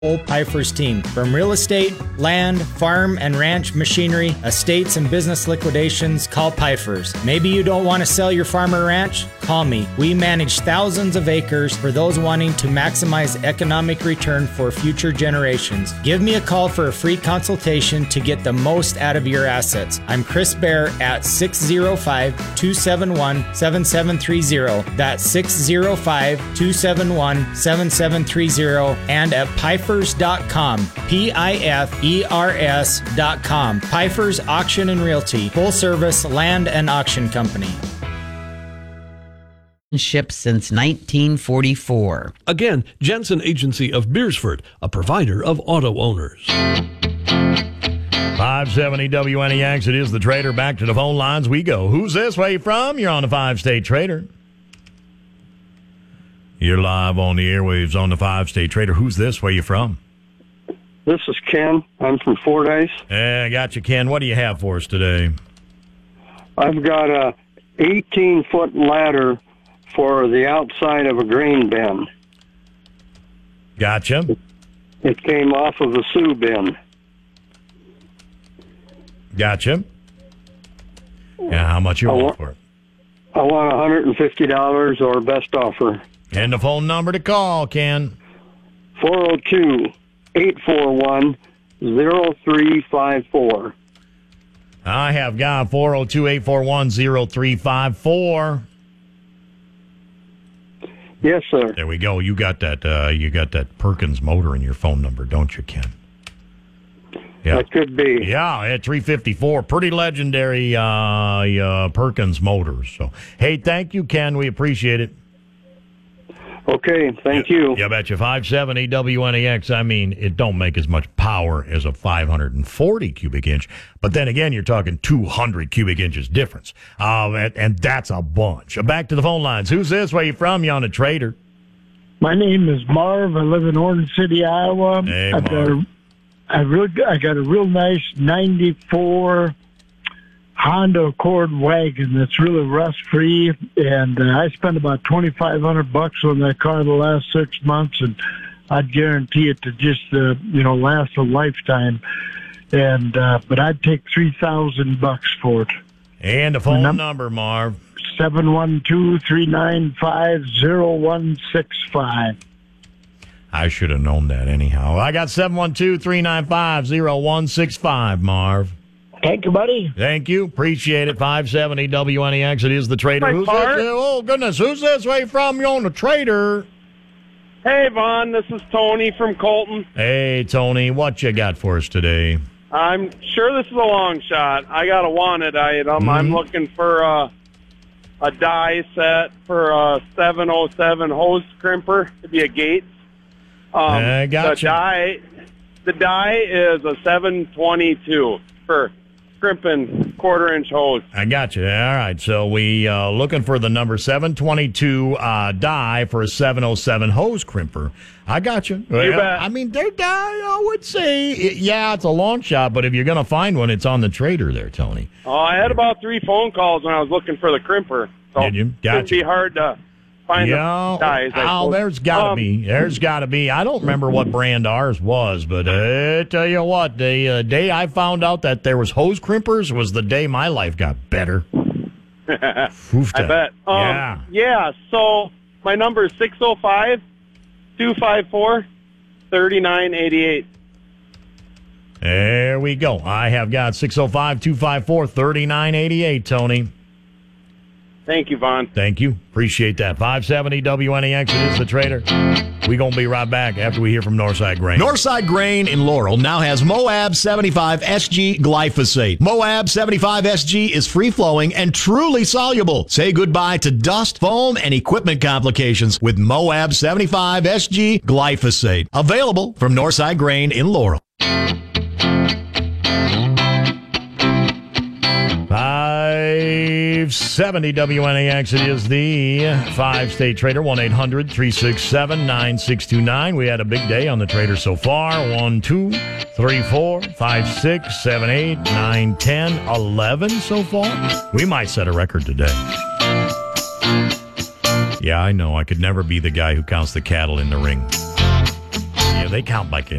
Pfeiffer's team. From real estate, land, farm, and ranch machinery, estates, and business liquidations, call Pfeiffer's. Maybe you don't want to sell your farm or ranch? Call me. We manage thousands of acres for those wanting to maximize economic return for future generations. Give me a call for a free consultation to get the most out of your assets. I'm Chris Bear at 605-271-7730. That's 605-271-7730 and at Pfeiffer's.com, Pifers.com. Pfeiffer's Auction and Realty, full service land and auction company. Shipped since 1944. Again, Jensen Agency of Beersford, a provider of auto owners. 570 WNEX, it is the Trader. Back to the phone lines we go. Who's this? Where you from? You're on the 5-State Trader. You're live on the airwaves on the 5-State Trader. Who's this? Where you from? This is Ken. I'm from Fordyce. I got you, Ken. What do you have for us today? I've got a 18-foot ladder for the outside of a grain bin. Gotcha. It came off of a Sioux bin. Gotcha. Yeah, how much you want for it? I want $150 or best offer. And the phone number to call, Ken? 402-841-0354. I have got 402-841-0354. Yes, sir. There we go. You got that Perkins motor in your phone number, don't you, Ken? Yeah. That could be. Yeah, at 354. Pretty legendary Perkins motors. So, hey, thank you, Ken. We appreciate it. Okay, thank you. Yeah, bet you 570 WNEX. I mean, it don't make as much power as a 540 cubic inch, but then again, you're talking 200 cubic inches difference, and that's a bunch. Back to the phone lines. Who's this? Where you from? You on a Trader? My name is Marv. I live in Orange City, Iowa. Hey, I got a real nice 94 Honda Accord wagon that's really rust-free, and I spent about $2,500 on that car the last 6 months, and I'd guarantee it to just last a lifetime. And but I'd take $3,000 for it. And the phone number, Marv. 712-395-0165. I should have known that anyhow. I got 712-395-0165, Marv. Thank you, buddy. Thank you. Appreciate it. 570 WNEX. It is the Trader. Who's this? Oh, goodness. Who's this? Where you from? You're on the Trader. Hey, Vaughn. This is Tony from Colton. Hey, Tony. What you got for us today? I'm sure this is a long shot. I got a wanted item. I'm looking for a die set for a 707 hose crimper to be a Gates. Gotcha. The die is a 722 for crimping quarter-inch hose. I got you. All right. So we looking for the number 722 die for a 707 hose crimper. I got you. You bet. I mean, I would say, it's a long shot, but if you're going to find one, it's on the Trader there, Tony. Oh, I had about 3 phone calls when I was looking for the crimper. So Did you? Gotcha. It'd be hard to find the dies. There's got to be. There's got to be. I don't remember what brand ours was, but I tell you what, the day I found out that there was hose crimpers was the day my life got better. I bet. Yeah, so my number is 605-254-3988. There we go. I have got 605-254-3988, Tony. Thank you, Vaughn. Thank you. Appreciate that. 570 WNEX, it is the Trader. We're going to be right back after we hear from Northside Grain. Northside Grain in Laurel now has Moab 75 SG glyphosate. Moab 75 SG is free-flowing and truly soluble. Say goodbye to dust, foam, and equipment complications with Moab 75 SG glyphosate. Available from Northside Grain in Laurel. 570 WNAX. It is the 5-State Trader. 1-800-367-9629. We had a big day on the Trader so far. 1, 2, 3, 4, 5, 6, 7, 8, 9, 10, 11 so far. We might set a record today. Yeah, I know. I could never be the guy who counts the cattle in the ring. they count like